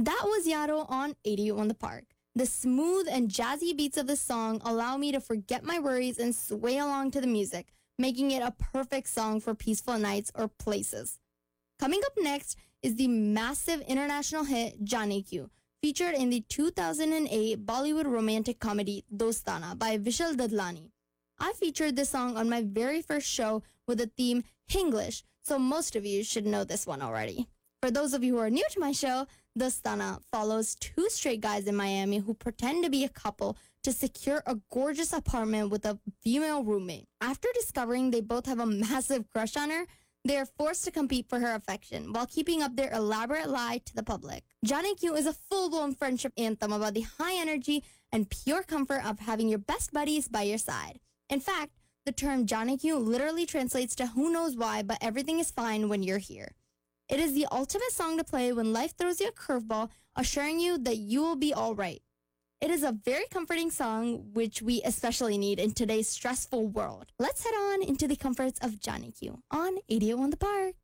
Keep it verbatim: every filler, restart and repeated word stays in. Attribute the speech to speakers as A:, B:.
A: That was Yaro on eighty on the Park. The smooth and jazzy beats of the song allow me to forget my worries and sway along to the music, making it a perfect song for peaceful nights or places. Coming up next is the massive international hit Jaane Kyun, featured in the two thousand eight Bollywood romantic comedy Dostana by Vishal Dadlani. I featured this song on my very first show with the theme Hinglish, so most of you should know this one already. For those of you who are new to my show, Dostana follows two straight guys in Miami who pretend to be a couple to secure a gorgeous apartment with a female roommate. After discovering they both have a massive crush on her, they are forced to compete for her affection while keeping up their elaborate lie to the public. Jaane Kyun is a full-blown friendship anthem about the high energy and pure comfort of having your best buddies by your side. In fact, the term Jaane Kyun literally translates to who knows why, but everything is fine when you're here. It is the ultimate song to play when life throws you a curveball, assuring you that you will be all right. It is a very comforting song, which we especially need in today's stressful world. Let's head on into the comforts of Jaane Kyun on eighty on the Park.